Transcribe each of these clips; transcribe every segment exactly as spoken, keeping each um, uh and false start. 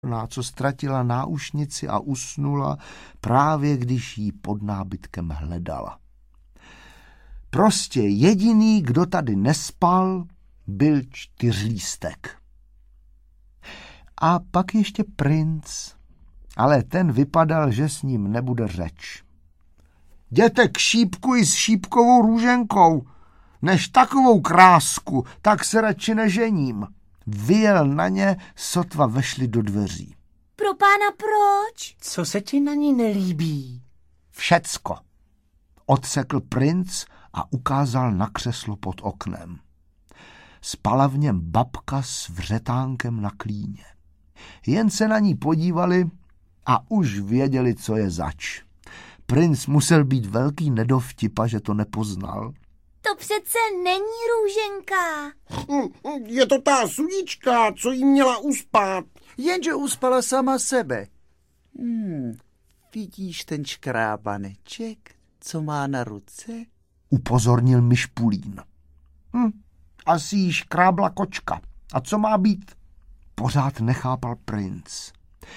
co ztratila náušnici a usnula, právě když jí pod nábytkem hledala. Prostě jediný, kdo tady nespal, byl Čtyřlístek. A pak ještě princ, ale ten vypadal, že s ním nebude řeč. Jděte k šípku i s šípkovou Růženkou, než takovou krásku, tak se radši nežením. Vyjel na ně, sotva vešli do dveří. Pro pána proč? Co se ti na ní nelíbí? Všecko, odsekl princ a ukázal na křeslo pod oknem. Spala v něm babka s vřetánkem na klíně. Jen se na ní podívali a už věděli, co je zač. Princ musel být velký nedovtipa, že to nepoznal. To přece není Růženka. Je to ta sudička, co jí měla uspát. Jenže uspala sama sebe. Hmm, vidíš ten škrábaneček, co má na ruce? Upozornil Myšpulín. Hm, asi jí škrábla kočka. A co má být? Pořád nechápal princ.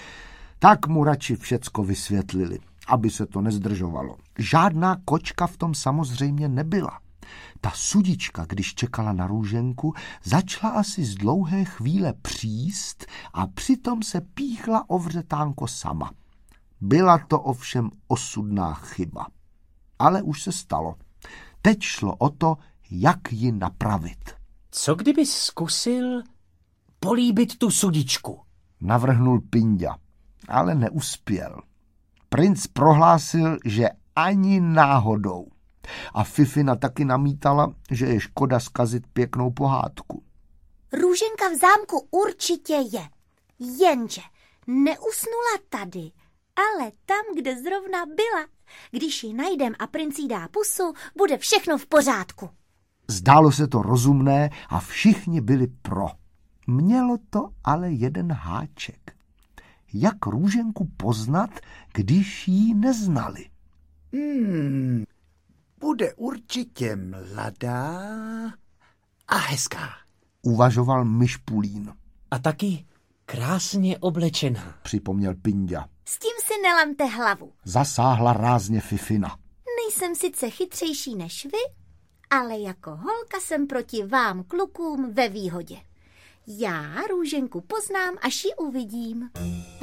Tak mu radši všecko vysvětlili, aby se to nezdržovalo. Žádná kočka v tom samozřejmě nebyla. Ta sudička, když čekala na Růženku, začala asi z dlouhé chvíle příst a přitom se píchla o vřetánko sama. Byla to ovšem osudná chyba. Ale už se stalo. Teď šlo o to, jak ji napravit. Co kdybys zkusil políbit tu sudičku? Navrhnul Pinďa, ale neuspěl. Princ prohlásil, že ani náhodou. A Fifina taky namítala, že je škoda zkazit pěknou pohádku. Růženka v zámku určitě je, jenže neusnula tady, ale tam, kde zrovna byla. Když ji najdem a princ jí dá pusu, bude všechno v pořádku. Zdálo se to rozumné a všichni byli pro. Mělo to ale jeden háček. Jak Růženku poznat, když ji neznali? Hmm, bude určitě mladá a hezká. Uvažoval Myšpulín. A taky krásně oblečená, připomněl Pinďa. S tím si nelamte hlavu. Zasáhla rázně Fifina. Nejsem sice chytřejší než vy, ale jako holka jsem proti vám klukům ve výhodě. Já Růženku poznám, až ji uvidím.